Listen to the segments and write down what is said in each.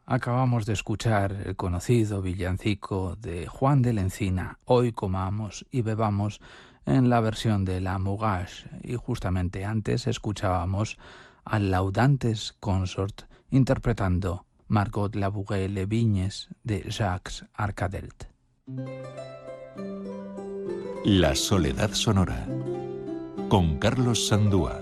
Acabamos de escuchar el conocido villancico de Juan de la Encina, Hoy comamos y bebamos, en la versión de la Mougage, y justamente antes escuchábamos al Laudantes Consort interpretando Margot Labourie Les Vignes de Jacques Arcadelt. La soledad sonora, con Carlos Sandúa.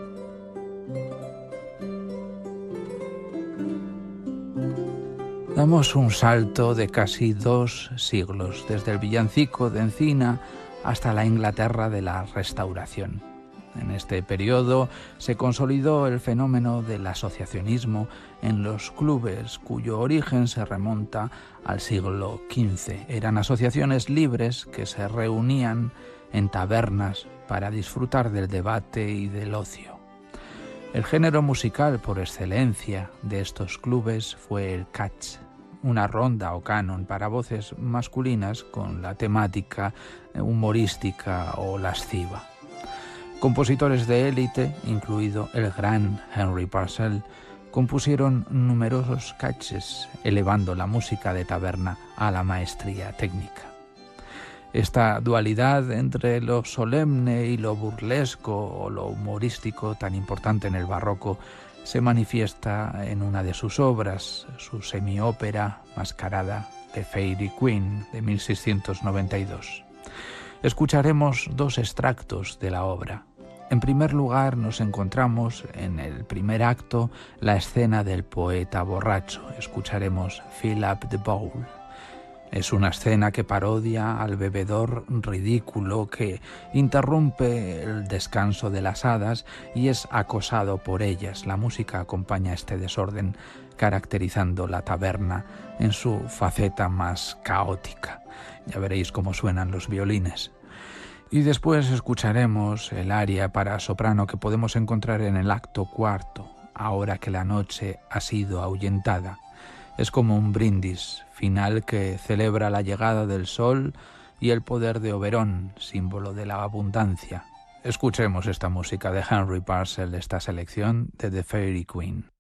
Damos un salto de casi 2 siglos, desde el villancico de Encina hasta la Inglaterra de la Restauración. En este periodo se consolidó el fenómeno del asociacionismo en los clubes, cuyo origen se remonta al siglo XV. Eran asociaciones libres que se reunían en tabernas para disfrutar del debate y del ocio. El género musical por excelencia de estos clubes fue el catch, una ronda o canon para voces masculinas con la temática humorística o lasciva. Compositores de élite, incluido el gran Henry Purcell, compusieron numerosos catches, elevando la música de taberna a la maestría técnica. Esta dualidad entre lo solemne y lo burlesco o lo humorístico, tan importante en el barroco, se manifiesta en una de sus obras, su semiópera Mascarada de Fairy Queen de 1692. Escucharemos 2 extractos de la obra. En primer lugar, nos encontramos en el primer acto la escena del poeta borracho. Escucharemos Fill Up the Bowl. Es una escena que parodia al bebedor ridículo que interrumpe el descanso de las hadas y es acosado por ellas. La música acompaña este desorden, caracterizando la taberna en su faceta más caótica. Ya veréis cómo suenan los violines. Y después escucharemos el aria para soprano que podemos encontrar en el acto cuarto, ahora que la noche ha sido ahuyentada. Es como un brindis final que celebra la llegada del sol y el poder de Oberón, símbolo de la abundancia. Escuchemos esta música de Henry Purcell, esta selección de The Fairy Queen.